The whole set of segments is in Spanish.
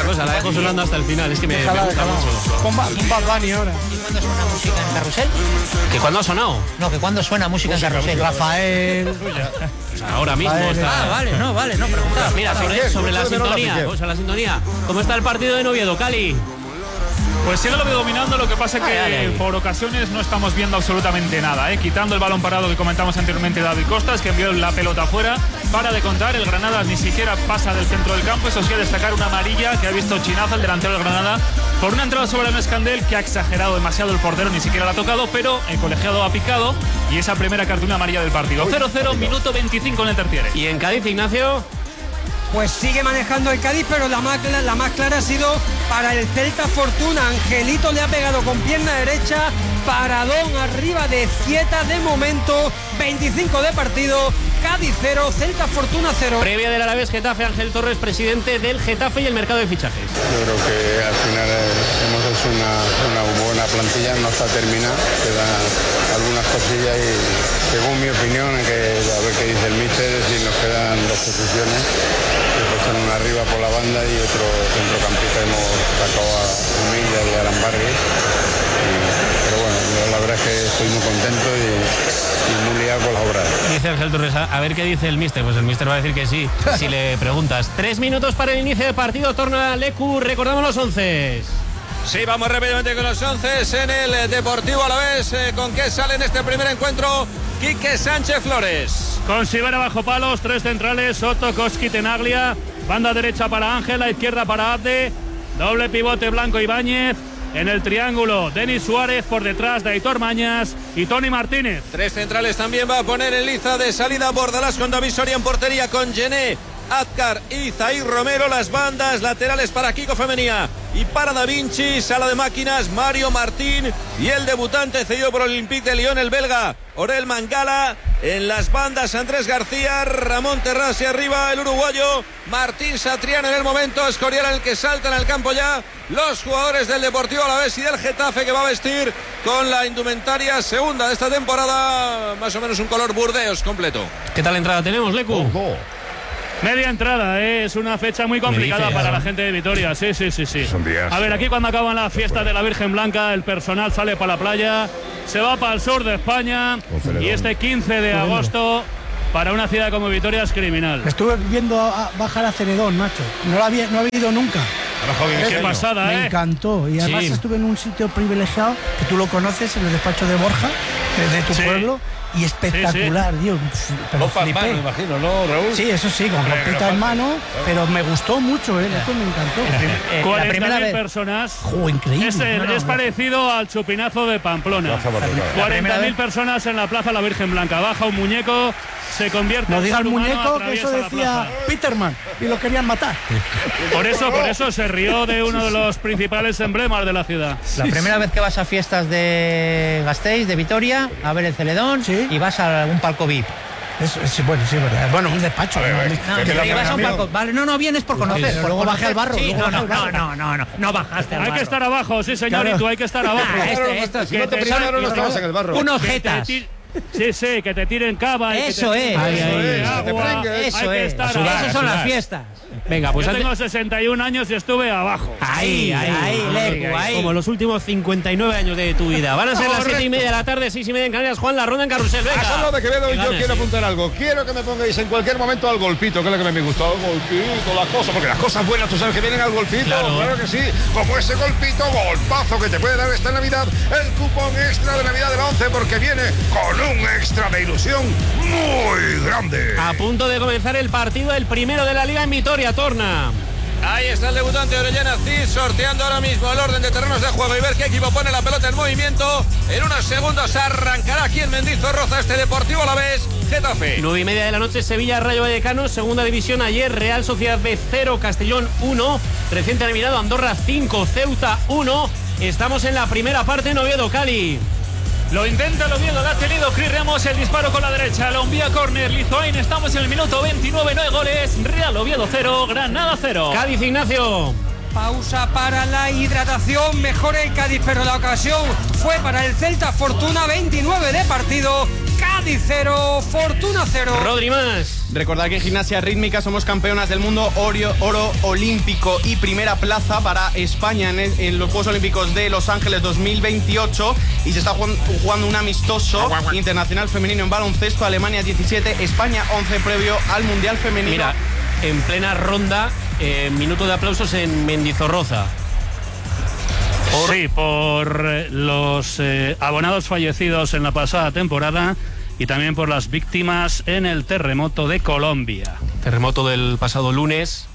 cosa, la dejo sonando hasta el final, es que me gusta mucho. Pon Bad Bunny ahora. ¿Y cuándo suena música en Carrusel? ¿Que cuándo ha sonado? No, que cuándo suena música en Carrusel. Rafael. O sea, ahora mismo está... Vale, no, pregunta. Mira, sobre la sintonía, ¿cómo está el partido de Oviedo, Cali? Pues sí, lo veo dominando, lo que pasa es que por ocasiones no estamos viendo absolutamente nada, quitando el balón parado que comentamos anteriormente de David Costas, que envió la pelota afuera. Para de contar, el Granada ni siquiera pasa del centro del campo. Eso sí, a destacar una amarilla que ha visto Chinaza, el delantero del Granada, por una entrada sobre el Escandel que ha exagerado demasiado el portero, ni siquiera la ha tocado, pero el colegiado ha picado y esa primera cartulina amarilla del partido. 0-0, minuto 25 en el tertiere. ¿Y en Cádiz, Ignacio? Pues sigue manejando el Cádiz, pero la más clara ha sido para el Celta Fortuna. Angelito le ha pegado con pierna derecha, paradón arriba de Zieta de momento, 25 de partido, Cádiz 0, Celta Fortuna 0. Previa del Alavés Getafe, Ángel Torres, presidente del Getafe y el mercado de fichajes. Yo creo que al final hemos hecho una buena plantilla, no está terminada, quedan algunas cosillas y según mi opinión, a ver qué dice el míster, si nos quedan dos posiciones, que son una arriba por la banda y otro centrocampista. Hemos sacado a Humilla y a Arambarri, pero bueno, la verdad es que estoy muy contento y muy liado con la obra. Dice Ángel Torres, a ver qué dice el míster. Pues el míster va a decir que sí, si le preguntas. 3 minutos para el inicio del partido, torna Lecu, recordamos los 11. Sí, vamos rápidamente con los 11 en el Deportivo Alavés. ¿Con qué sale en este primer encuentro? Quique Sánchez Flores. Con Sivera bajo palos, 3 centrales, Soto, Koski, Tenaglia. Banda derecha para Ángel, la izquierda para Abde. Doble pivote Blanco Ibáñez. En el triángulo, Denis Suárez, por detrás de Aitor Mañas y Toni Martínez. 3 centrales también va a poner en liza de salida Bordalás con David Soria en portería, con Gené, Azcar y Zair Romero. Las bandas laterales para Kiko Femenía y para Da Vinci. Sala de máquinas, Mario Martín y el debutante cedido por el Olympique de Lyon, el belga Orel Mangala. En las bandas, Andrés García, Ramón Terrás y arriba el uruguayo Martín Satrián. En el momento, Escorial el que salta en el campo ya los jugadores del Deportivo Alavés y del Getafe, que va a vestir con la indumentaria segunda de esta temporada, más o menos un color burdeos completo. ¿Qué tal entrada tenemos, Lecu? Media entrada, es una fecha muy complicada para la gente de Vitoria. Sí. A ver, aquí cuando acaban las fiestas de la Virgen Blanca, el personal sale para la playa, se va para el sur de España y este 15 de agosto para una ciudad como Vitoria es criminal. Estuve viendo bajar a Ceredón, macho. No había ido nunca. Qué pasada, Me encantó. Y además estuve en un sitio privilegiado, que tú lo conoces, en el despacho de Borja, de tu pueblo. Y espectacular, Dios. Pero flipé. Me imagino, ¿no, Raúl? Sí, eso sí, con ropita en mano, pero me gustó mucho, esto me encantó. 40.000 personas. Increíble. Es parecido al chupinazo de Pamplona. 40.000 personas en la Plaza La Virgen Blanca. Baja un muñeco, se convierte en un ser humano, muñeco, que eso decía Peterman, y lo querían matar. Por eso se rió de uno de los principales emblemas de la ciudad. La primera vez que vas a fiestas de Gasteiz, de Vitoria, a ver el Celedón, y vas a algún palco VIP. Sí, verdad. Bueno, un despacho. Vas a un palco. Vale, no vienes por conocer. Sí, luego bajé al barro. Sí, no bajaste al barro. Hay que estar abajo, sí, señor, y tú hay que estar abajo. Si no te pisaron, no estabas en el barro. Unos jetas. Sí, que te tiren cava. Eso es. Eso es. Esas son las fiestas. Venga, pues yo tengo 61 años y estuve abajo. Ahí, Lecu, ahí. Como los últimos 59 años de tu vida. Van a ser las 7:30 de la tarde, 6:30 en Canarias. Juan, la ronda en Carrusel. Venga. A Salva de Quevedo, yo quiero apuntar algo. Quiero que me pongáis en cualquier momento al golpito, que es lo que me gustó. Al golpito, las cosas, porque las cosas buenas tú sabes que vienen al golpito. Claro que sí. Como ese golpito, golpazo que te puede dar esta Navidad, el cupón extra de Navidad de la 11, porque viene con un extra de ilusión muy grande. A punto de comenzar el partido, el primero de la Liga en Vitoria, Torna. Ahí está el debutante Orellana Cid, sorteando ahora mismo el orden de terrenos de juego y ver qué equipo pone la pelota en movimiento. En unos segundos arrancará aquí en Mendizorroza este Deportivo Alavés, Getafe. 9:30 de la noche, Sevilla, Rayo Vallecano, segunda división ayer, Real Sociedad B 0, Castellón 1, reciente eliminado Andorra 5, Ceuta 1. Estamos en la primera parte en Oviedo, Cali. Lo intenta el Oviedo, lo ha tenido Cris Ramos, el disparo con la derecha, lo envía córner, Lizoain, estamos en el minuto 29, 9 goles, Real Oviedo 0, Granada 0. Cádiz, Ignacio. Pausa para la hidratación, mejor el Cádiz, pero la ocasión fue para el Celta Fortuna, 29 de partido, Cádiz 0, Fortuna 0. Rodri más. Recordad que en gimnasia rítmica somos campeonas del mundo, oro olímpico y primera plaza para España en los Juegos Olímpicos de Los Ángeles 2028 y se está jugando un amistoso internacional femenino en baloncesto. Alemania 17, España 11 previo al Mundial Femenino. Mira, en plena ronda, minuto de aplausos en Mendizorroza. Sí, por los abonados fallecidos en la pasada temporada y también por las víctimas en el terremoto de Colombia. Terremoto del pasado lunes,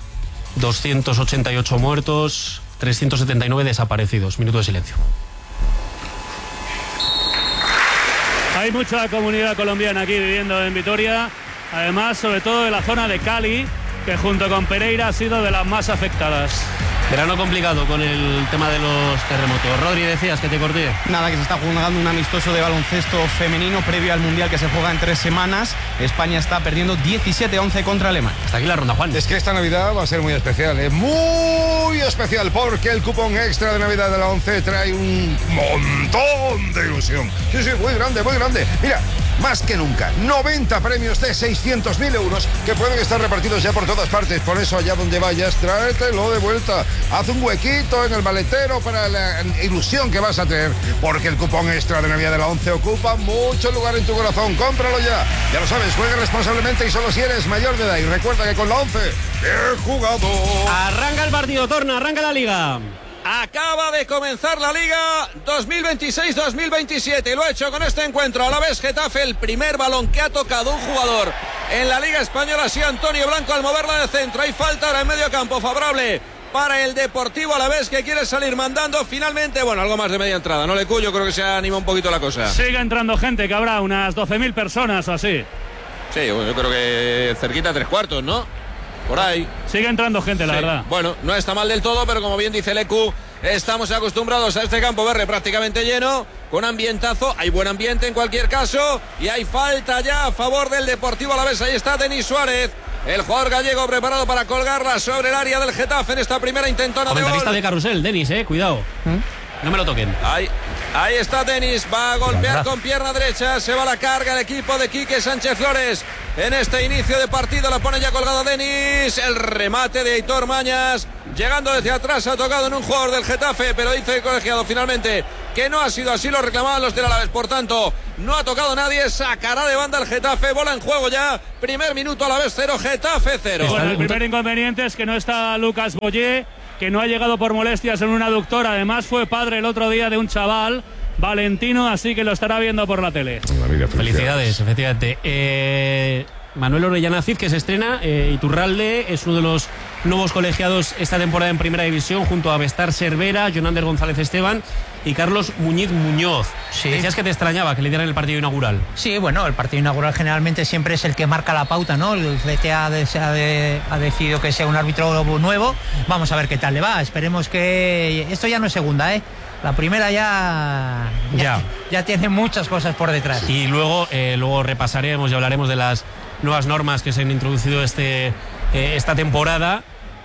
288 muertos, 379 desaparecidos. Minuto de silencio. Hay mucha comunidad colombiana aquí viviendo en Vitoria, además sobre todo de la zona de Cali, que junto con Pereira ha sido de las más afectadas. Verano complicado con el tema de los terremotos. Rodri, decías que te corté. Nada, que se está jugando un amistoso de baloncesto femenino previo al Mundial que se juega en 3 semanas. España está perdiendo 17-11 contra Alemania. Hasta aquí la ronda, Juan. Es que esta Navidad va a ser muy especial, muy especial, porque el cupón extra de Navidad de la 11 trae un montón de ilusión. Sí, muy grande, muy grande. Mira, más que nunca, 90 premios de 600.000 euros que pueden estar repartidos ya por todas partes. Por eso, allá donde vayas, tráetelo de vuelta. Haz un huequito en el maletero para la ilusión que vas a tener, porque el cupón extra de Navidad de la 11 ocupa mucho lugar en tu corazón. Cómpralo ya. Ya lo sabes, juega responsablemente y solo si eres mayor de edad. Y recuerda que con la 11 he jugado. Arranca el partido, Torna, arranca la liga. Acaba de comenzar la Liga 2026-2027 y lo ha hecho con este encuentro. Alavés Getafe, el primer balón que ha tocado un jugador en la Liga Española ha sido Antonio Blanco al moverla de centro. Hay falta ahora en medio campo favorable para el Deportivo Alavés, que quiere salir mandando finalmente. Bueno, algo más de media entrada, ¿no, Lecu? Yo creo que se anima un poquito la cosa. Sigue entrando gente, que habrá unas 12.000 personas o así. Sí, bueno, yo creo que cerquita 3/4, ¿no? Por ahí. Sigue entrando gente, la verdad. Bueno, no está mal del todo, pero como bien dice Lecu, estamos acostumbrados a este campo verde prácticamente lleno, con ambientazo. Hay buen ambiente en cualquier caso y hay falta ya a favor del Deportivo Alavés. Ahí está Denis Suárez, el jugador gallego, preparado para colgarla sobre el área del Getafe en esta primera intentona de gol. Comentarista de carrusel, Denis, cuidado. No me lo toquen. Ahí está Denis, va a golpear con pierna derecha, se va la carga el equipo de Quique Sánchez Flores en este inicio de partido. La pone ya colgada Denis, el remate de Aitor Mañas, llegando desde atrás, ha tocado en un jugador del Getafe, pero dice el colegiado finalmente que no ha sido así, lo reclamaban los del Alavés, por tanto no ha tocado nadie, sacará de banda el Getafe, bola en juego ya, primer minuto, Alavés 0, Getafe 0. Bueno, el primer inconveniente es que no está Lucas Boyé, que no ha llegado por molestias en un aductor. Además fue padre el otro día de un chaval, Valentino, así que lo estará viendo por la tele. Felicidades, efectivamente. Manuel Orellana Cid, que se estrena, Iturralde es uno de los nuevos colegiados esta temporada en Primera División, junto a Bestar Cervera, Jonander González Esteban y Carlos Muñiz Muñoz. Sí. Decías que te extrañaba que le dieran el partido inaugural. Sí, bueno, el partido inaugural generalmente siempre es el que marca la pauta, ¿no? El CTA ha decidido que sea un árbitro nuevo. Vamos a ver qué tal le va. Esperemos que... Esto ya no es segunda, ¿eh? La primera ya tiene muchas cosas por detrás. Y luego repasaremos y hablaremos de las nuevas normas que se han introducido esta temporada.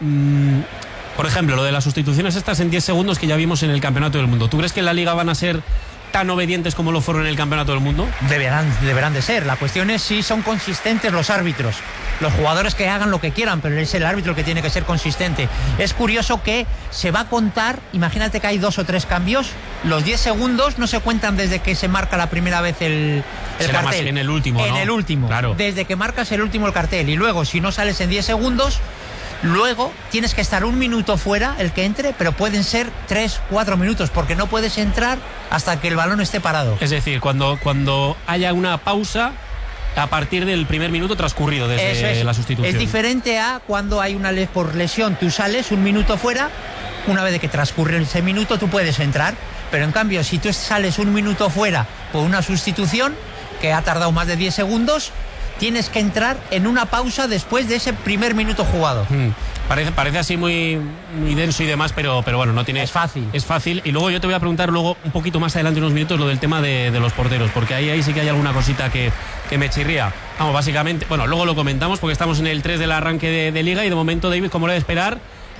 Por ejemplo, lo de las sustituciones estas en 10 segundos que ya vimos en el Campeonato del Mundo. ¿Tú crees que en la Liga van a ser tan obedientes como lo fueron en el Campeonato del Mundo? Deberán de ser. La cuestión es si son consistentes los árbitros. Los jugadores que hagan lo que quieran, pero es el árbitro el que tiene que ser consistente. Es curioso que se va a contar, imagínate que hay 2 o 3 cambios, los 10 segundos no se cuentan desde que se marca la primera vez el será cartel. Más en el último, En ¿no? el último, claro. Desde que marcas el último el cartel. Y luego, si no sales en 10 segundos... Luego tienes que estar 1 minuto fuera, el que entre, pero pueden ser 3, 4 minutos, porque no puedes entrar hasta que el balón esté parado. Es decir, cuando haya una pausa a partir del primer minuto transcurrido desde la sustitución. Es diferente a cuando hay una por lesión, tú sales 1 minuto fuera, una vez que transcurre ese minuto tú puedes entrar, pero en cambio si tú sales 1 minuto fuera por una sustitución que ha tardado más de 10 segundos, tienes que entrar en una pausa después de ese primer minuto jugado. Parece así muy denso y demás, pero bueno, no tiene... Es fácil. Es fácil. Y luego yo te voy a preguntar luego un poquito más adelante, unos minutos, lo del tema de los porteros, porque ahí sí que hay alguna cosita que me chirría. Vamos, básicamente, bueno, luego lo comentamos porque estamos en el 3 del arranque de Liga y de momento, David, como era de esperar,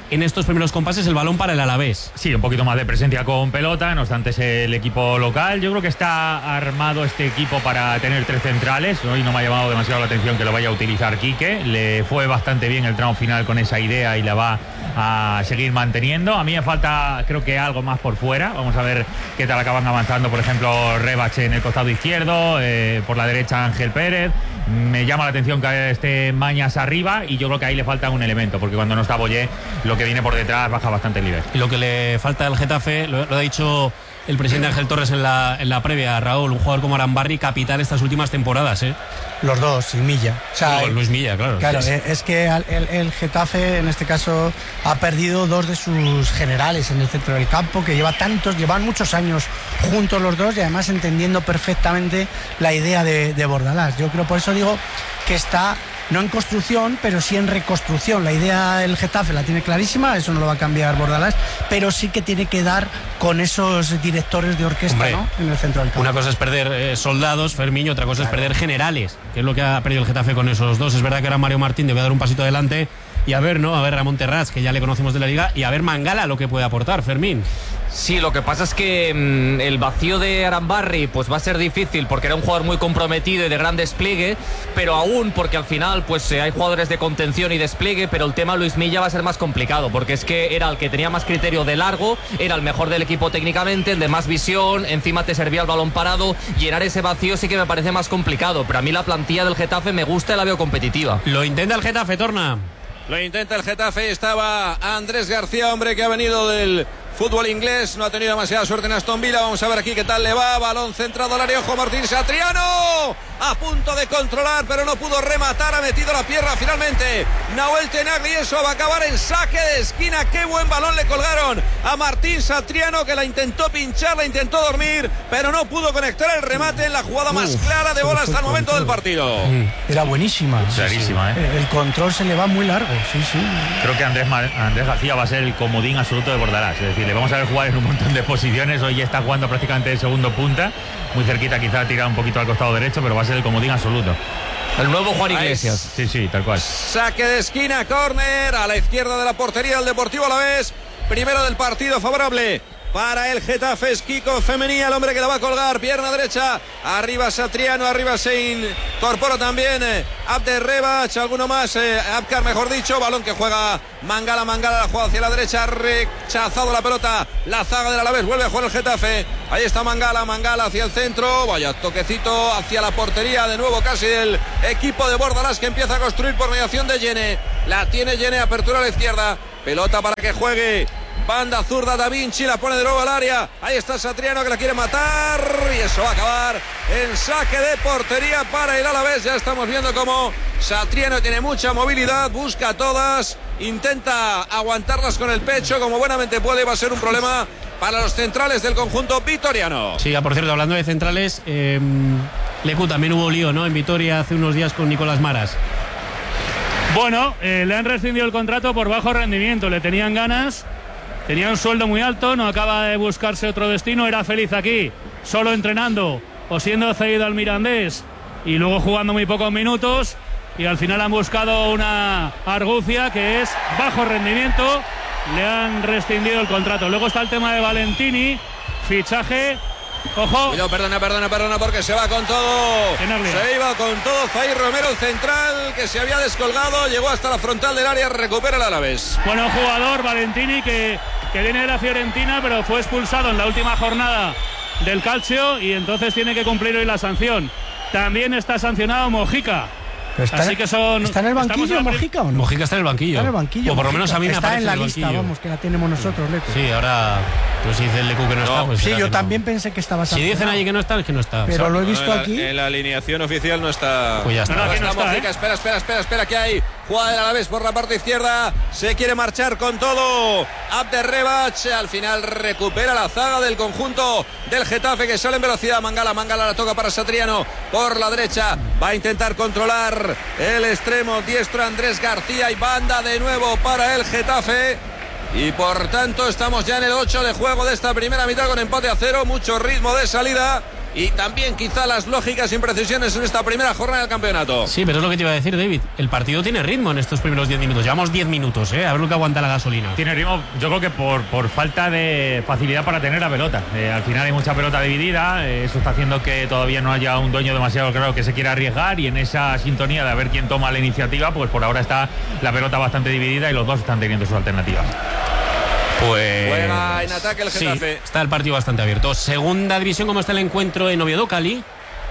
en estos primeros compases el balón para el Alavés. Sí, un poquito más de presencia con pelota, no obstante es el equipo local. Yo creo que está armado este equipo para tener 3 centrales. Hoy no me ha llamado demasiado la atención que lo vaya a utilizar Quique. Le fue bastante bien el tramo final con esa idea y la va a seguir manteniendo. A mí me falta, creo que algo más por fuera. Vamos a ver qué tal acaban avanzando, por ejemplo, Rebache en el costado izquierdo, por la derecha Ángel Pérez. Me llama la atención que esté Mañas arriba y yo creo que ahí le falta un elemento, porque cuando no está Boyé, lo que viene por detrás baja bastante el nivel. Y lo que le falta al Getafe, lo ha dicho el presidente Ángel Torres en la previa, Raúl, un jugador como Arambarri, capital estas últimas temporadas, ¿eh? Los dos, y Milla. O sea, Luis Milla, claro. Claro, es que el Getafe, en este caso, ha perdido 2 de sus generales en el centro del campo, que llevan muchos años juntos los dos y además entendiendo perfectamente la idea de Bordalás. Yo creo, por eso digo que está no en construcción, pero sí en reconstrucción. La idea del Getafe la tiene clarísima, eso no lo va a cambiar Bordalás, pero sí que tiene que dar con esos directores de orquesta, hombre, ¿no?, en el centro del campo. Una cosa es perder soldados, Fermín, otra cosa es perder generales, que es lo que ha perdido el Getafe con esos dos. Es verdad que ahora Mario Martín debe dar un pasito adelante y a ver, ¿no? A ver Ramón Terrats, que ya le conocemos de la Liga, y a ver Mangala lo que puede aportar, Fermín. Sí, lo que pasa es que el vacío de Arambarri pues va a ser difícil porque era un jugador muy comprometido y de gran despliegue, pero aún porque al final pues hay jugadores de contención y despliegue, pero el tema Luis Milla va a ser más complicado porque es que era el que tenía más criterio de largo, era el mejor del equipo técnicamente, el de más visión, encima te servía el balón parado. Llenar ese vacío sí que me parece más complicado, pero a mí la plantilla del Getafe me gusta y la veo competitiva. Lo intenta el Getafe, Torna. Lo intenta el Getafe, estaba Andrés García, hombre que ha venido del fútbol inglés, no ha tenido demasiada suerte en Aston Villa. Vamos a ver aquí qué tal le va. Balón centrado al área, ojo Martín Satriano, a punto de controlar pero no pudo rematar, ha metido la pierna finalmente Nahuel Tenagli, eso va a acabar en saque de esquina. Qué buen balón le colgaron a Martín Satriano, que la intentó pinchar, la intentó dormir, pero no pudo conectar el remate en la jugada más clara de bola hasta el momento del partido. Era buenísima. Clarísima, ¿eh? El control se le va muy largo, sí. Creo que Andrés García va a ser el comodín absoluto de Bordalás, es decir, le vamos a ver jugar en un montón de posiciones. Hoy está jugando prácticamente de segundo punta, muy cerquita, quizá tira un poquito al costado derecho, pero va a ser el comodín absoluto. El nuevo Juan Iglesias. Sí, tal cual. Saque de esquina, córner a la izquierda de la portería del Deportivo Alavés. Primero del partido, favorable para el Getafe. Es Kiko Femenía, el hombre que la va a colgar, pierna derecha, arriba Satriano, arriba se incorpora también Abderrebach, alguno más, Abkar mejor dicho, balón que juega Mangala la juega hacia la derecha, rechazado la pelota, la zaga del Alavés, vuelve a jugar el Getafe, ahí está Mangala hacia el centro, vaya toquecito hacia la portería de nuevo casi del equipo de Bordalás, que empieza a construir por mediación de Yene, la tiene Yene, apertura a la izquierda, pelota para que juegue banda zurda, Da Vinci la pone de nuevo al área, ahí está Satriano que la quiere matar y eso va a acabar en saque de portería para el Alavés. Ya estamos viendo cómo Satriano tiene mucha movilidad, busca todas, intenta aguantarlas con el pecho como buenamente puede. Va a ser un problema para los centrales del conjunto vitoriano. Sí, por cierto, hablando de centrales, Lecu, también hubo lío, ¿no?, en Vitoria hace unos días con Nicolás Maras. Bueno, le han rescindido el contrato por bajo rendimiento, le tenían ganas. Tenía un sueldo muy alto, no acaba de buscarse otro destino, era feliz aquí, solo entrenando o siendo cedido al Mirandés y luego jugando muy pocos minutos, y al final han buscado una argucia que es bajo rendimiento, le han rescindido el contrato. Luego está el tema de Valentini, fichaje, ojo. Cuidado, perdona, porque se va con todo. Se iba con todo Zair Romero, el central, que se había descolgado, llegó hasta la frontal del área, recupera el Alavés. Bueno, jugador Valentini que viene de la Fiorentina, pero fue expulsado en la última jornada del Calcio y entonces tiene que cumplir hoy la sanción. También está sancionado Mojica. Así que son. ¿Está en el banquillo Mojica o no? Mojica está en el banquillo. Está en el banquillo. O por lo menos a mí me está aparece en la lista, banquillo. vamos, que la tenemos nosotros, Lecu. Sí, ahora. Pues si dice el Lecu que no está, pues. Sí, yo no. también pensé que estaba sancionado. Si dicen allí que no está, es que no está. Pero lo he visto aquí. En la alineación oficial no está. Pues ya está. No está Mojica, espera, que hay. Jugada del Alavés por la parte izquierda. Se quiere marchar con todo Abderrebach. Al final recupera la zaga del conjunto del Getafe, que sale en velocidad. Mangala la toca para Satriano por la derecha. Va a intentar controlar el extremo diestro Andrés García y banda de nuevo para el Getafe. Y por tanto estamos ya en el 8 de juego de esta primera mitad con empate a 0. Mucho ritmo de salida y también quizá las lógicas imprecisiones en esta primera jornada del campeonato. Sí, pero es lo que te iba a decir, David. El partido tiene ritmo en estos primeros 10 minutos. Llevamos 10 minutos, a ver lo que aguanta la gasolina. Tiene ritmo, yo creo que por falta de facilidad para tener la pelota. Al final hay mucha pelota dividida, eso está haciendo que todavía no haya un dueño demasiado claro que se quiera arriesgar, y en esa sintonía de a ver quién toma la iniciativa, pues por ahora está la pelota bastante dividida y los dos están teniendo sus alternativas. Pues juega en ataque el Getafe. Sí, está el partido bastante abierto. Segunda división, ¿cómo está el encuentro en Oviedo, Cali?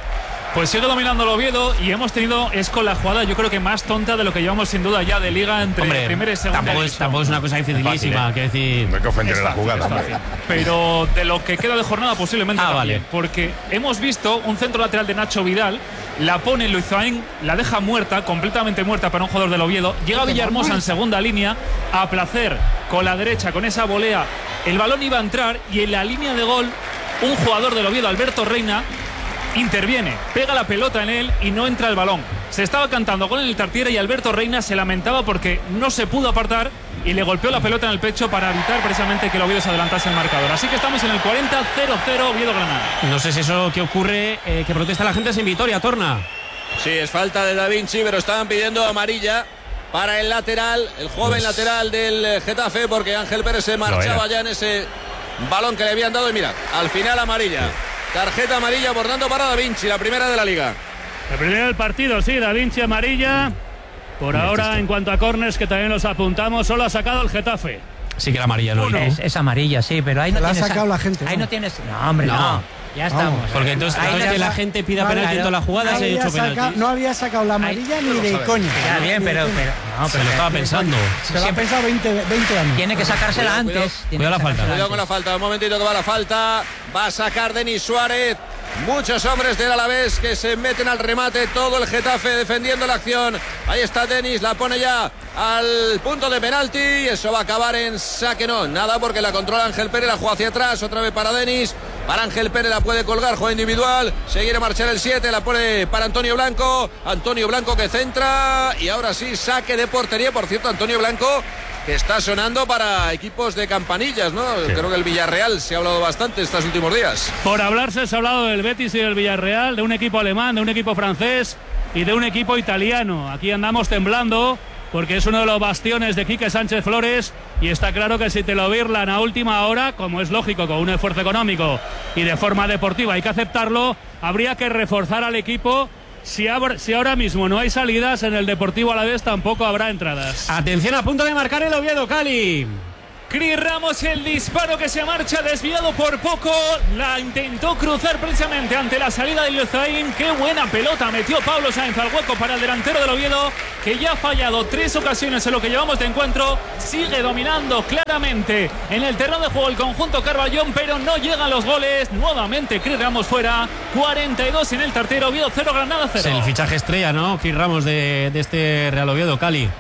Pues sigue dominando el Oviedo y hemos tenido, es con la jugada yo creo que más tonta de lo que llevamos sin duda ya de liga entre primera y segunda división. Tampoco es una cosa dificilísima, que decir... No hay que ofender la jugada. Pero de lo que queda de jornada posiblemente también, porque hemos visto un centro lateral de Nacho Vidal, la pone Luizaín, la deja muerta, completamente muerta para un jugador del Oviedo, llega Villahermosa en segunda línea, a placer con la derecha, con esa volea, el balón iba a entrar y en la línea de gol un jugador del Oviedo, Alberto Reina, interviene, pega la pelota en él y no entra el balón. Se estaba cantando gol en el Tartiere y Alberto Reina se lamentaba porque no se pudo apartar y le golpeó la pelota en el pecho para evitar precisamente que el Oviedo se adelantase el marcador. Así que estamos en el 40-0-0 Oviedo-Granada. No sé si eso que ocurre, que protesta la gente sin Vitoria, Torna. Sí, es falta de Da Vinci, pero estaban pidiendo amarilla para el lateral, el joven lateral del Getafe, porque Ángel Pérez se marchaba ya en ese balón que le habían dado y mira, al final amarilla. Tarjeta amarilla abordando para Da Vinci, la primera de la liga. La primera del partido, sí, Da Vinci amarilla. Por ahora, en cuanto a córners, que también los apuntamos, solo ha sacado el Getafe. Sí que la amarilla no. Es amarilla, sí, pero ahí no la tienes... ha sacado la gente. Ahí no tienes... No, hombre, no. Ya estamos. Porque entonces cada vez que la gente pida penalti en toda la jugada se ha hecho penalti. No había sacado la amarilla ni de coña. Está bien, pero se lo estaba pensando. Se lo ha pensado 20 años. Tiene que sacársela antes. Cuidado la falta. Cuidado con la falta, un momentito que va la falta. Va a sacar Denis Suárez. Muchos hombres del Alavés que se meten al remate, todo el Getafe defendiendo la acción. Ahí está Denis, la pone ya al punto de penalti y eso va a acabar en saque. No, nada, porque la controla Ángel Pérez, la juega hacia atrás, otra vez para Denis. Para Ángel Pérez la puede colgar, juega individual, seguir a marchar el 7, la pone para Antonio Blanco que centra y ahora sí, saque de portería. Por cierto, Antonio Blanco, que está sonando para equipos de campanillas, ¿no? Sí. Creo que el Villarreal se ha hablado bastante estos últimos días. Por hablarse se ha hablado del Betis y del Villarreal, de un equipo alemán, de un equipo francés y de un equipo italiano. Aquí andamos temblando porque es uno de los bastiones de Quique Sánchez Flores y está claro que si te lo birlan a última hora, como es lógico, con un esfuerzo económico y de forma deportiva hay que aceptarlo, habría que reforzar al equipo. Si ahora mismo no hay salidas, en el Deportivo Alavés tampoco habrá entradas. Atención, a punto de marcar el Oviedo, Cali. Cris Ramos, el disparo que se marcha desviado por poco, la intentó cruzar precisamente ante la salida de Luzaín. Qué buena pelota metió Pablo Sainz al hueco para el delantero del Oviedo, que ya ha fallado 3 ocasiones en lo que llevamos de encuentro. Sigue dominando claramente en el terreno de juego el conjunto Carballón, pero no llegan los goles. Nuevamente Cris Ramos fuera, 42 en el Tartiere, Oviedo 0, Granada 0. Es el fichaje estrella, ¿no? Cris Ramos de este Real Oviedo, Cali.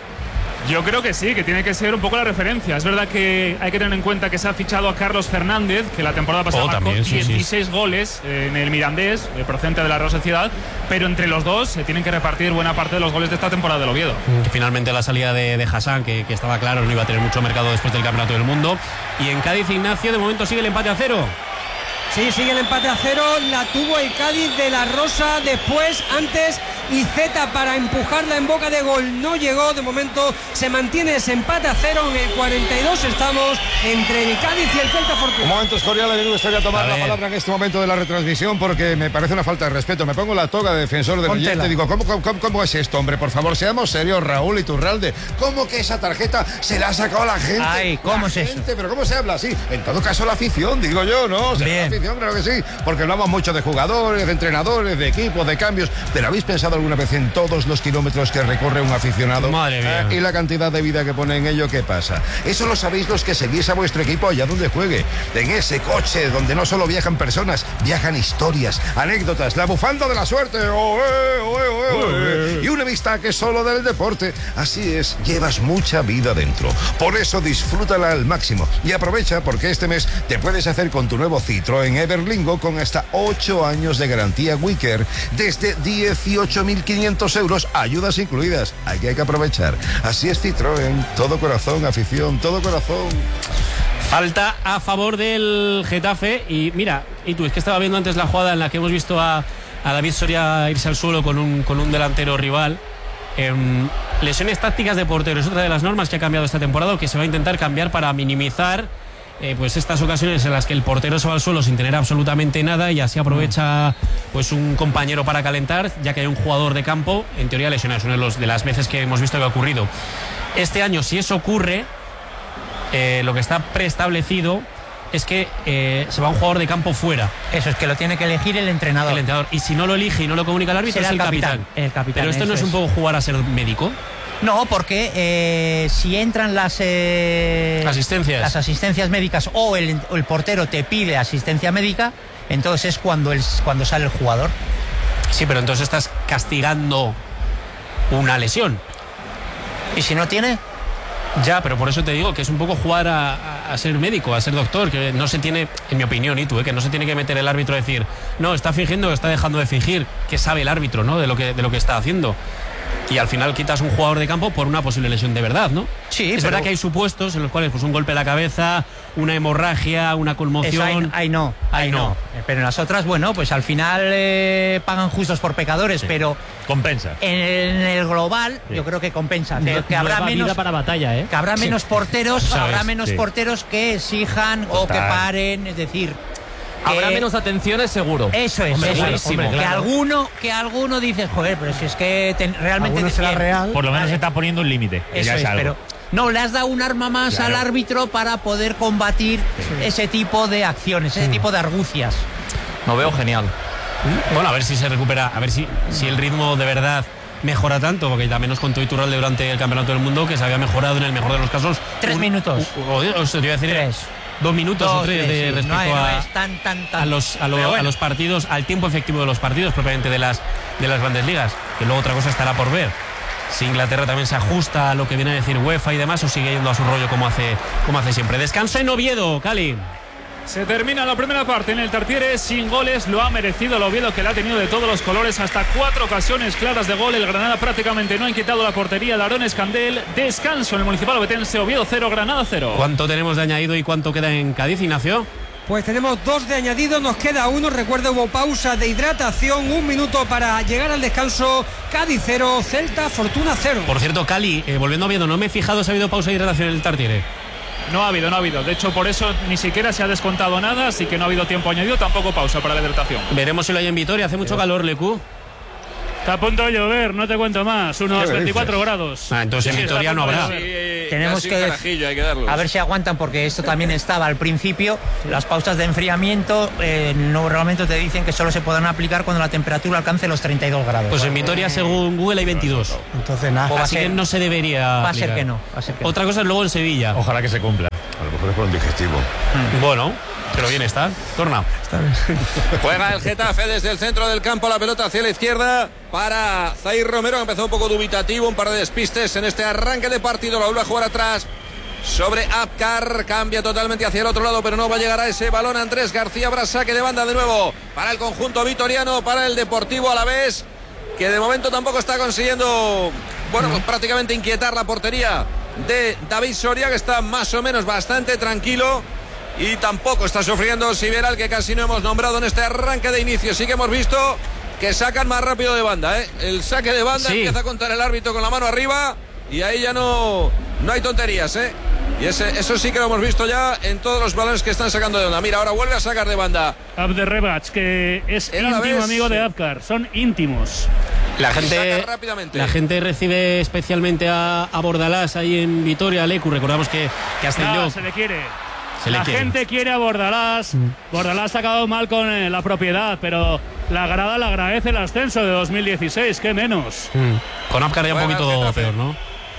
Yo creo que sí, que tiene que ser un poco la referencia. Es verdad que hay que tener en cuenta que se ha fichado a Carlos Fernández, que la temporada pasada marcó 16 goles en el Mirandés, procedente de la Real Sociedad, pero entre los dos se tienen que repartir buena parte de los goles de esta temporada del Oviedo. Finalmente la salida de Hassan, que estaba claro, no iba a tener mucho mercado después del Campeonato del Mundo. Y en Cádiz, Ignacio, de momento sigue el empate a 0. Sí, sigue el empate a 0, la tuvo el Cádiz de la Rosa, después, antes, Iceta para empujarla en boca de gol, no llegó, de momento se mantiene ese empate a 0, en el 42 estamos entre el Cádiz y el Celta Fortuna. Un momento, Escorial, me gustaría tomar la palabra en este momento de la retransmisión porque me parece una falta de respeto, me pongo la toga de defensor del oyente y digo, ¿cómo es esto, hombre? Por favor, seamos serios, Raúl Iturralde, ¿cómo que esa tarjeta se la ha sacado la gente? Ay, ¿cómo es eso? ¿Pero cómo se habla así? En todo caso, la afición, digo yo, ¿no? Bien. Claro que sí, porque hablamos mucho de jugadores, de entrenadores, de equipos, de cambios, pero ¿habéis pensado alguna vez en todos los kilómetros que recorre un aficionado? Madre mía. Y la cantidad de vida que pone en ello, ¿qué pasa? Eso lo sabéis los que seguís a vuestro equipo allá donde juegue, en ese coche donde no solo viajan personas, viajan historias, anécdotas, la bufanda de la suerte, y una vista que es solo del deporte. Así es, llevas mucha vida dentro, por eso disfrútala al máximo y aprovecha porque este mes te puedes hacer con tu nuevo Citroën Everlingo con hasta 8 años de garantía Wicker desde 18.500 euros, ayudas incluidas. Hay que aprovechar. Así es Citroën, todo corazón, afición, todo corazón. Falta a favor del Getafe. Y mira, y tú, es que estaba viendo antes la jugada en la que hemos visto a David Soria irse al suelo con un delantero rival. Lesiones tácticas de portero es otra de las normas que ha cambiado esta temporada, que se va a intentar cambiar para minimizar pues estas ocasiones en las que el portero se va al suelo sin tener absolutamente nada y así aprovecha pues un compañero para calentar, ya que hay un jugador de campo en teoría lesionado. Es una de las veces que hemos visto que ha ocurrido. Este año, si eso ocurre, lo que está preestablecido es que se va un jugador de campo fuera. Eso es que lo tiene que elegir el entrenador. El entrenador. Y si no lo elige y no lo comunica el árbitro, será es el capitán. El capitán. Pero esto no es un poco jugar a ser médico. No, porque si entran las asistencias médicas o el portero te pide asistencia médica, entonces es cuando sale el jugador. Sí, pero entonces estás castigando una lesión. ¿Y si no tiene? Ya, pero por eso te digo que es un poco jugar a ser médico, a ser doctor, que no se tiene, en mi opinión, y tú, que no se tiene que meter el árbitro a decir, no, está fingiendo o está dejando de fingir, que sabe el árbitro, ¿no? de lo que está haciendo. Y al final quitas un jugador de campo por una posible lesión de verdad, ¿no? Sí, es verdad que hay supuestos en los cuales pues un golpe en la cabeza, una hemorragia, una conmoción. Ahí no. Pero en las otras, bueno, pues al final pagan justos por pecadores, sí, pero compensa. En el global, sí, yo creo que compensa. Que habrá menos vida para batalla, ¿eh? Que habrá menos porteros, porteros que exijan o que paren, es decir. Habrá menos atenciones, seguro. Eso es, segurísimo. Claro. Que alguno dice, joder, pero si es que realmente no será real. Por lo menos se está poniendo un límite. Eso es, pero no, le has dado un arma más al árbitro para poder combatir ese tipo de acciones, ese tipo de argucias. Lo veo genial. Bueno, a ver si se recupera, a ver si el ritmo de verdad mejora tanto, porque también nos contó Iturralde durante el Campeonato del Mundo que se había mejorado en el mejor de los casos 3 minutos. O sea, te iba a decir 3. 2 minutos o 3 respecto a los partidos, al tiempo efectivo de los partidos propiamente de las grandes ligas, que luego otra cosa estará por ver. Si Inglaterra también se ajusta a lo que viene a decir UEFA y demás, o sigue yendo a su rollo como hace siempre. Descansa en Oviedo, Cali. Se termina la primera parte en el Tartiere sin goles. Lo ha merecido el Oviedo, que la ha tenido de todos los colores. Hasta 4 ocasiones claras de gol. El Granada prácticamente no ha inquietado la portería de Aarón Escandel. Descanso en el Municipal Ovetense. Oviedo 0, Granada 0. ¿Cuánto tenemos de añadido y cuánto queda en Cádiz, Ignacio? Pues tenemos 2 de añadido, nos queda 1. Recuerda, hubo pausa de hidratación, 1 minuto para llegar al descanso. Cádiz 0, Celta, Fortuna 0. Por cierto, Cali, volviendo a Oviedo, no me he fijado si ha habido pausa de hidratación en el Tartiere. No ha habido. De hecho, por eso ni siquiera se ha descontado nada, así que no ha habido tiempo añadido, tampoco pausa para la hidratación. Veremos si lo hay en Vitoria. Hace mucho calor, Lecu. Está a punto de llover, no te cuento más. Unos 24 grados. Entonces en Vitoria no habrá. Tenemos que a ver si aguantan, porque esto también estaba al principio. Las pausas de enfriamiento, el nuevo reglamento te dicen que solo se podrán aplicar cuando la temperatura alcance los 32 grados. Pues en Vitoria, según Google, hay 22. Entonces nada. Así que no se debería Va a ser que no. Otra cosa es luego en Sevilla. Ojalá que se cumpla. A lo mejor es por un digestivo. Bueno, pero bien está. Torna. Está bien. Juega el Getafe desde el centro del campo, la pelota hacia la izquierda para Zair Romero, que empezó un poco dubitativo, un par de despistes en este arranque de partido. Lo vuelve a jugar atrás sobre Apcar, cambia totalmente hacia el otro lado, pero no va a llegar a ese balón. Andrés García, habrá saque de banda de nuevo para el conjunto vitoriano, para el Deportivo Alavés, que de momento tampoco está consiguiendo, prácticamente inquietar la portería de David Soria, que está más o menos bastante tranquilo. Y tampoco está sufriendo Siberal, que casi no hemos nombrado en este arranque de inicio. Sí que hemos visto que sacan más rápido de banda, ¿eh? El saque de banda empieza a contar el árbitro con la mano arriba y ahí ya no hay tonterías, ¿eh? Y eso sí que lo hemos visto ya en todos los balones que están sacando de banda. Mira, ahora vuelve a sacar de banda Abderrebach, que es íntimo amigo de Apcar. Son íntimos. La gente recibe especialmente a Bordalás ahí en Vitoria, Lecu. Recordamos que ascendió. Se le quiere. La gente quiere a Bordalás. Bordalás ha acabado mal con la propiedad, pero la grada le agradece el ascenso de 2016, qué menos. Con Apcar ya un poquito peor, ¿no?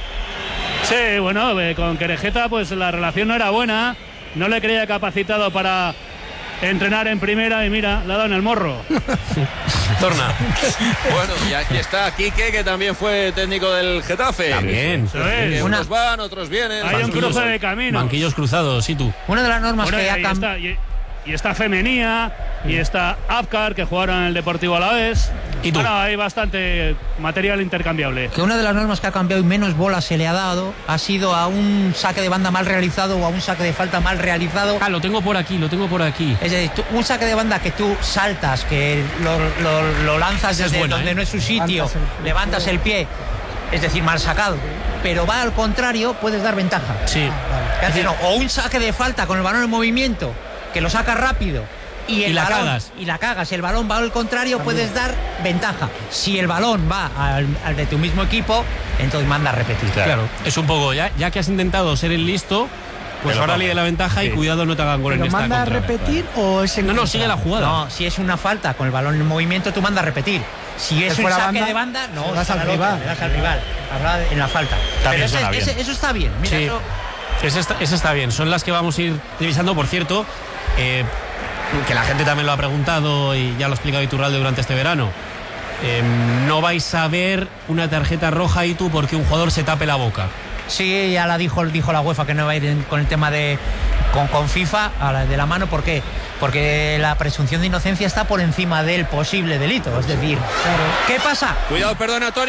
Sí, bueno, con Querejeta pues la relación no era buena, no le creía capacitado para entrenar en primera y mira, le ha dado en el morro. Torna. Bueno, y aquí está Quique, que también fue técnico del Getafe. También. Unos van, otros vienen. Hay un cruce de camino. Banquillos cruzados, ¿y tú? Una de las normas que ha cambiado. y está Femenía, y está Afkar, que jugaron en el Deportivo Alavés. ¿Y tú? Bueno, hay bastante material intercambiable. Que una de las normas que ha cambiado y menos bolas se le ha dado ha sido a un saque de banda mal realizado o a un saque de falta mal realizado. Lo tengo por aquí. Es decir, un saque de banda que tú saltas, que lo lanzas desde donde no es su sitio, levantas el pie, es decir, mal sacado, pero va al contrario, puedes dar ventaja. Sí. O un saque de falta con el balón en movimiento, que lo sacas rápido y la cagas, el balón va al contrario, puedes dar ventaja. Si el balón va al de tu mismo equipo, entonces manda a repetir. Claro. Es un poco, ya que has intentado ser el listo, pues ahora ley de la ventaja y cuidado no te hagan gol en esta ¿Manda contra. a repetir o es en No, sigue la jugada. No, si es una falta con el balón en movimiento, tú mandas a repetir. Si es un saque de banda, no, le das al rival. Habrá en la falta. También Pero eso está bien. Mira, sí. Eso está bien. Son las que vamos a ir revisando, por cierto. Que la gente también lo ha preguntado y ya lo ha explicado Iturralde durante este verano. No vais a ver una tarjeta roja y tú porque un jugador se tape la boca. Sí, ya la dijo la UEFA que no va a ir con el tema con FIFA de la mano. ¿Por qué? Porque la presunción de inocencia está por encima del posible delito. Es decir, ¿qué pasa? Cuidado, perdona, Tony.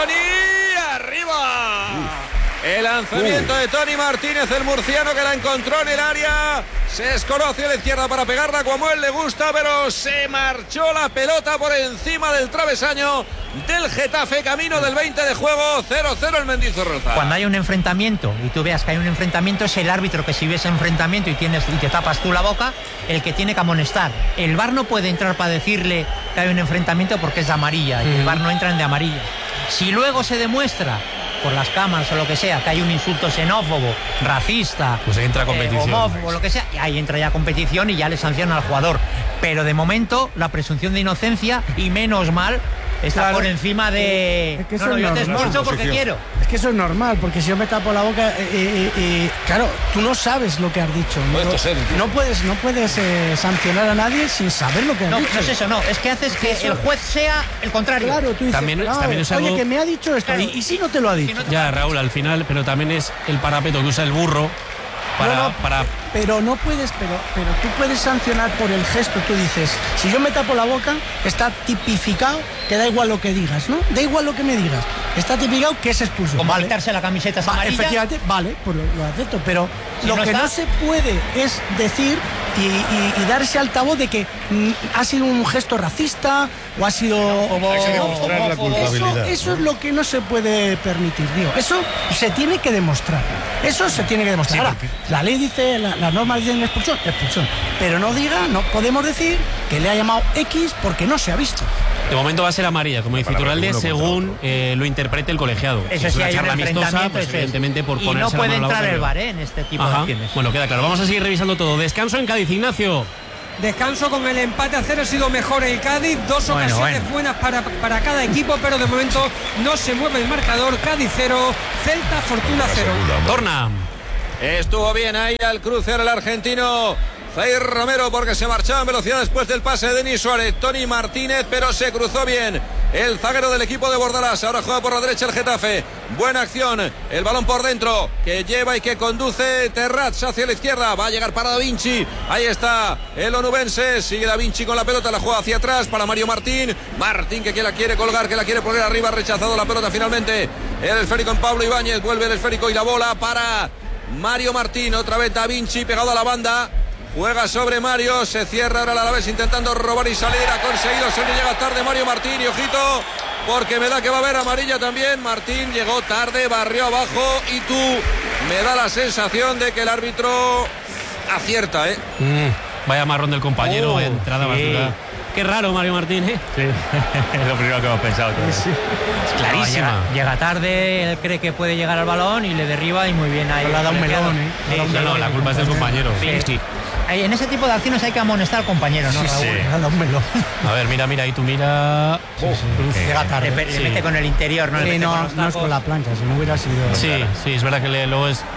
¡Arriba! El lanzamiento de Tony Martínez, el murciano, que la encontró en el área. Se escoró hacia la izquierda para pegarla como a él le gusta, pero se marchó la pelota por encima del travesaño del Getafe, camino del 20 de juego. 0-0 el Mendizorroza. Cuando hay un enfrentamiento y tú veas que hay un enfrentamiento, es el árbitro que, si ves enfrentamiento y te tapas tú la boca, el que tiene que amonestar. El VAR no puede entrar para decirle que hay un enfrentamiento porque es de amarilla, y el VAR no entra en de amarilla. Si luego se demuestra por las cámaras o lo que sea que hay un insulto xenófobo, racista, pues entra competición, homófobo, lo que sea, y ahí entra ya competición y ya le sancionan al jugador. Pero de momento la presunción de inocencia, y menos mal, está por encima de... Es que yo te esforzo porque quiero. Es que eso es normal, porque si yo me tapo la boca, claro, tú no sabes lo que has dicho. No puedes sancionar a nadie sin saber lo que has dicho. No es eso, es que haces que el juez sea el contrario. Claro, tú dices, también es algo... oye, que me ha dicho esto, claro, y si no te lo ha dicho. Ya, Raúl, al final, pero también es el parapeto que usa el burro para... Pero no puedes, pero tú puedes sancionar por el gesto. Tú dices, si yo me tapo la boca, está tipificado que da igual lo que digas, ¿no? Da igual lo que me digas. Está tipificado que es expulsión. Como quitarse la camiseta amarilla. Efectivamente, vale, pues lo acepto. Pero si lo que no se puede es decir y dar ese altavoz de que ha sido un gesto racista o ha sido... Eso es lo que no se puede permitir, digo. Eso se tiene que demostrar. Ahora, la ley dice, las normas dicen expulsión, pero no podemos decir que le ha llamado X porque no se ha visto. De momento va a ser amarilla, como dice Iturralde, según lo interprete el colegiado. Eso es sí, una hay charla un amistosa, pues evidentemente por ponerse no puede la mano entrar a la el boca. VAR en este tipo de acciones. Bueno, queda claro. Vamos a seguir revisando todo. Descanso en Cádiz, Ignacio. Descanso con el empate a 0, ha sido mejor el Cádiz, dos ocasiones buenas para cada equipo, pero de momento no se mueve el marcador. Cádiz 0, Celta Fortuna 0. Torna. Estuvo bien ahí al crucear el argentino Zair Romero, porque se marchaba en velocidad después del pase de Denis Suárez. Tony Martínez, pero se cruzó bien el zaguero del equipo de Bordalás. Ahora juega por la derecha el Getafe. Buena acción, el balón por dentro que lleva y que conduce Terrats hacia la izquierda. Va a llegar para Da Vinci. Ahí está el onubense. Sigue Da Vinci con la pelota, la juega hacia atrás para Mario Martín. Martín que la quiere colgar, que la quiere poner arriba. Ha rechazado la pelota finalmente. El esférico en Pablo Ibáñez. Vuelve el esférico y la bola para Mario Martín. Otra vez Da Vinci pegado a la banda. Juega sobre Mario, se cierra ahora la Alavés intentando robar y salir. Ha conseguido, se le llega tarde Mario Martín. Y ojito, porque me da que va a haber amarilla también. Martín llegó tarde, barrió abajo. Y tú, me da la sensación de que el árbitro acierta, Vaya marrón del compañero, entrada basura. Qué raro Mario Martín, Sí, es lo primero que hemos pensado. Sí. Es clarísima. Llega tarde, él cree que puede llegar al balón y le derriba, y muy bien ahí. Le ha dado un melón, No, la culpa es del compañero. Sí. En ese tipo de acciones hay que amonestar al compañero, ¿no, Raúl? Le ha dado un melón. A ver, mira, y tú mira. Llega tarde. Le mete con el interior, ¿no? No es con la plancha, si no hubiera sido... Sí, es verdad que luego es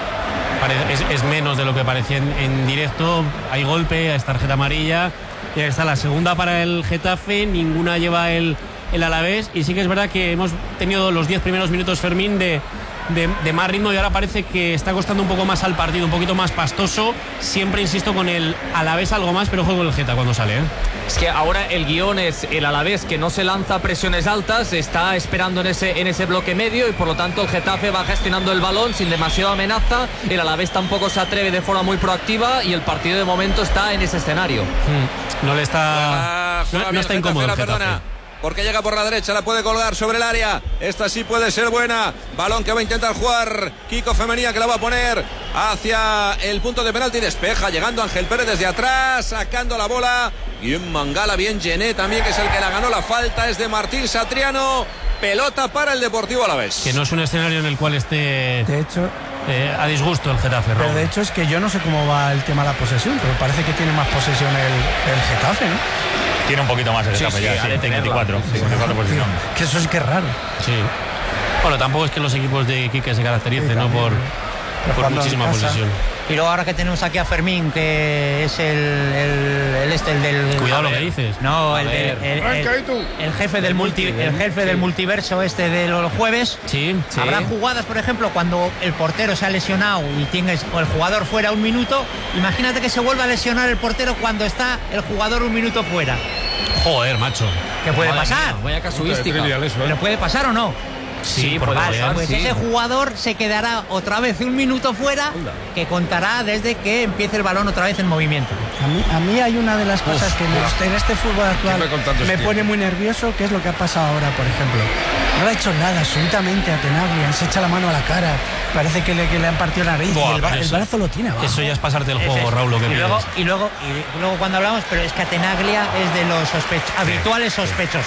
menos de lo que parecía en directo. Hay golpe, es tarjeta amarilla. Y ahí está la segunda para el Getafe, ninguna lleva el Alavés. Y sí que es verdad que hemos tenido los 10 primeros minutos, Fermín, de de más ritmo y ahora parece que está costando un poco más al partido, un poquito más pastoso. Siempre insisto con el Alavés algo más, pero juego el Geta cuando sale, ¿eh? Es que ahora el guión es el Alavés que no se lanza a presiones altas, está esperando en ese bloque medio y por lo tanto el Getafe va gestionando el balón sin demasiada amenaza. El Alavés tampoco se atreve de forma muy proactiva y el partido de momento está en ese escenario. No le está, no está incómodo el Getafe. Porque llega por la derecha, la puede colgar sobre el área. Esta sí puede ser buena. Balón que va a intentar jugar Kiko Femenía, que la va a poner hacia el punto de penalti. Despeja, llegando Ángel Pérez desde atrás, sacando la bola. Bien Mangala, bien Gené también, que es el que la ganó. La falta es de Martín Satriano. Pelota para el Deportivo Alavés. Que no es un escenario en el cual esté... De hecho... a disgusto el Getafe, pero de hecho es que yo no sé cómo va el tema de la posesión, pero parece que tiene más posesión el Getafe, ¿no? Tiene un poquito más el Getafe, ya, 54 posición. Que eso es que es raro. Sí. Bueno, tampoco es que los equipos de Quique se caractericen, ¿no? Por muchísima posesión. Y luego ahora que tenemos aquí a Fermín, que es el del... Cuidado lo que dices. No, el jefe del multiverso de los jueves. Sí. Habrá jugadas, por ejemplo, cuando el portero se ha lesionado y tienes el jugador fuera un minuto. Imagínate que se vuelva a lesionar el portero cuando está el jugador un minuto fuera. Joder, macho. ¿Qué puede pasar? Vaya casuística. ¿Pero puede pasar o no? Sí, por pasar, pues ese jugador se quedará otra vez un minuto fuera, que contará desde que empiece el balón otra vez en movimiento. A mí hay una de las cosas que en este fútbol actual me pone muy nervioso, que es lo que ha pasado ahora, por ejemplo. No le ha hecho nada absolutamente a Tenaglia, se echa la mano a la cara, parece que le han partido la nariz y el brazo lo tiene abajo. Eso ya es pasarte el juego, Raúl, lo que pides. Y luego cuando hablamos, pero es que a Tenaglia es de los habituales sospechosos.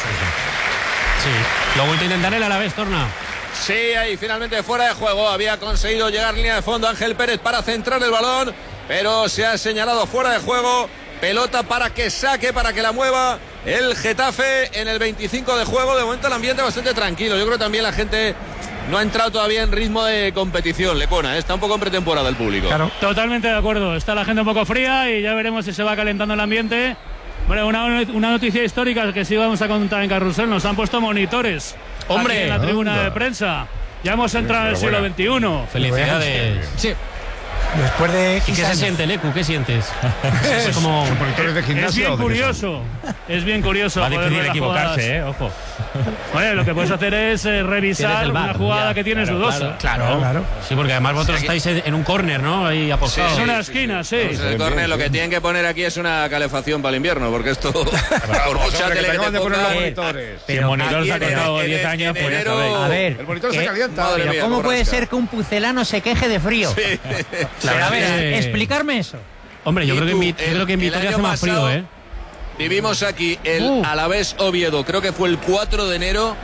Sí, lo vuelto a intentar el Alavés, Torna. Sí, ahí finalmente fuera de juego. Había conseguido llegar línea de fondo Ángel Pérez para centrar el balón, pero se ha señalado fuera de juego. Pelota para que saque, para que la mueva el Getafe en el 25 de juego. De momento el ambiente bastante tranquilo. Yo creo que también la gente no ha entrado todavía en ritmo de competición, Lecona. Está un poco en pretemporada el público. Claro. Totalmente de acuerdo. Está la gente un poco fría y ya veremos si se va calentando el ambiente. Bueno, una noticia histórica que sí vamos a contar en Carrusel. Nos han puesto monitores. ¡Hombre! En la tribuna de prensa. Ya hemos entrado en el siglo XXI. Felicidades. Sí. Después de... ¿Y qué se siente, Lecu? ¿Qué sientes? Es como monitores de gimnasio. Es bien curioso. Es bien curioso. Va difícil equivocarse, ojo. Oye, lo que puedes hacer es revisar una jugada que tienes dudosa. Claro. Sí, porque además vosotros estáis en un córner, ¿no? Ahí apostados. Es una esquina, sí. Pues el córner lo que tienen que poner aquí es una calefacción para el invierno, porque esto... por mucha tele que te de poner los monitores. Si el monitor se ha costado 10 años, pues ya sabéis. A ver, el monitor se calienta. Pero ¿cómo puede ser que un pucelano se queje de frío? Sí. Pero a ver, explicarme eso. Hombre, yo creo que en Vitoria hace más frío, ¿eh? Vivimos aquí el Alavés Oviedo, creo que fue el 4 de enero,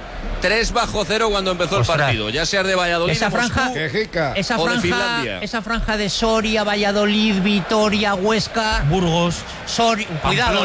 3-0 cuando empezó el partido. Ya sea de Valladolid, esa franja, o de Finlandia. Esa franja de Soria, Valladolid, Vitoria, Huesca, Burgos, Soria, cuidado,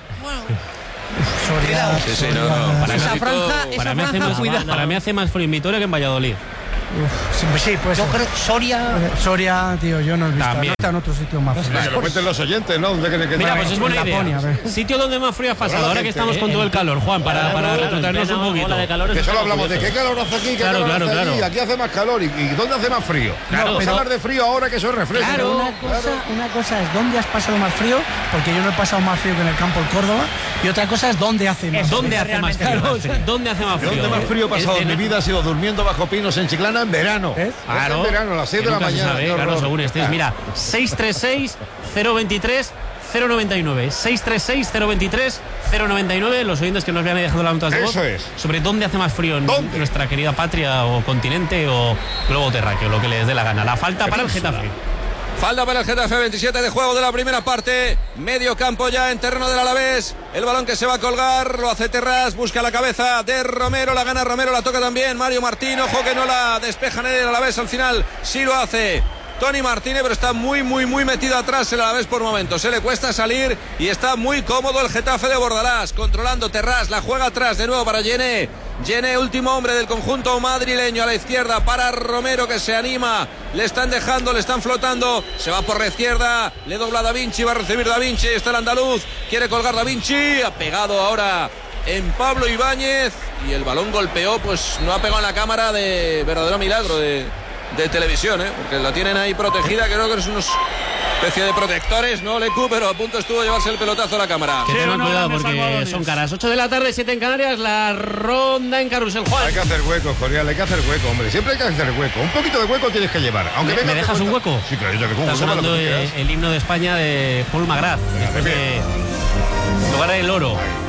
Para mí hace más frío en Vitoria que en Valladolid. Sí, pues yo creo Soria, tío, yo no he visto. También. No está en otro sitio más frío. Que lo cuenten los oyentes, ¿no? Mira, pues es buena idea. Sitio donde más frío has pasado, ahora que estamos con todo el calor, Juan, para retrotraernos un poquito. Que solo hablamos de qué calor hace aquí, qué calor hace allí. Aquí hace más calor. ¿Y dónde hace más frío? Claro, vamos a hablar de frío ahora que eso refresca. Claro, una cosa es dónde has pasado más frío, porque yo no he pasado más frío que en el campo del Córdoba, y otra cosa es dónde hace más frío. ¿Dónde hace más frío? ¿Dónde hace más frío? ¿Dónde más frío he pasado en mi vida? Ha sido durmiendo bajo pinos en Chiclana en verano. Claro, en verano, a las 6 de la mañana. Claro, según estés. Mira, 636-023-099. 636-023-099. Los oyentes que nos vean ahí dejando las notas de voz. Eso es. Sobre dónde hace más frío en nuestra querida patria o continente o globo terráqueo, lo que les dé la gana. La falta para el Getafe. Falta para el Getafe, 27 de juego de la primera parte. Medio campo ya en terreno del Alavés. El balón que se va a colgar, lo hace Terrás, busca la cabeza de Romero, la gana Romero, la toca también Mario Martín. Ojo que no la despejan en el Alavés al final. Sí lo hace Tony Martínez, pero está muy metido atrás el Alavés por momentos. Se le cuesta salir y está muy cómodo el Getafe de Bordalás. Controlando Terrás, la juega atrás de nuevo para Gené. Gené, último hombre del conjunto madrileño, a la izquierda para Romero, que se anima. Le están dejando, le están flotando. Se va por la izquierda, le dobla Da Vinci, va a recibir Da Vinci. Está el andaluz, quiere colgar Da Vinci. Ha pegado ahora en Pablo Ibáñez y el balón golpeó, pues no ha pegado en la cámara, de verdadero milagro de televisión, porque la tienen ahí protegida, creo que es unos especie de protectores, ¿no, Lecu? Pero a punto estuvo de llevarse el pelotazo a la cámara. Que tengan cuidado porque son caras. 8 de la tarde, 7 en Canarias, la ronda en Carrusel, Juan. Hay que hacer hueco, Corial, hay que hacer hueco, hombre. Siempre hay que hacer hueco. Un poquito de hueco tienes que llevar. Aunque ¿Me dejas un hueco? Sí, claro, yo te Está sonando el himno de España de Paul McGrath. Después de Lugar del Oro.